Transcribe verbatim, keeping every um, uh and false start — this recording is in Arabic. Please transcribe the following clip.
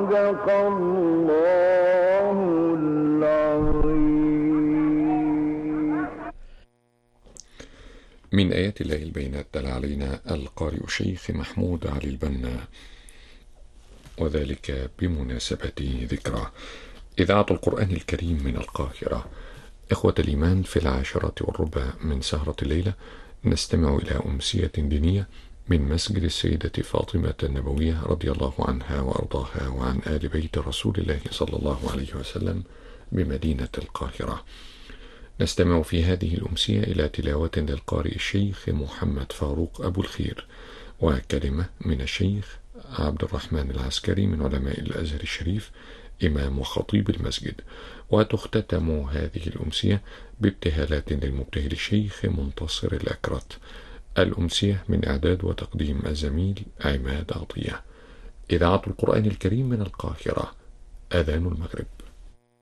صدق الله العظيم. من آيات الله البينات دل علينا القارئ الشيخ محمود علي البنا، وذلك بمناسبة ذكرى إذاعة القرآن الكريم من القاهرة. إخوة الإيمان، في العاشرة والربع من سهرة الليلة نستمع إلى أمسية دينية من مسجد السيدة فاطمة النبوية رضي الله عنها وأرضاها وعن آل بيت رسول الله صلى الله عليه وسلم بمدينة القاهرة. نستمع في هذه الأمسية إلى تلاوة للقارئ الشيخ محمد فاروق أبو الخير، وكلمة من الشيخ عبد الرحمن العسكري من علماء الأزهر الشريف إمام وخطيب المسجد. وتختتم هذه الأمسية بابتهالات للمبتهل الشيخ منتصر الأكرت. الأمسية من إعداد وتقديم الزميل عماد عطية. إذاعة القرآن الكريم من القاهرة. أذان المغرب.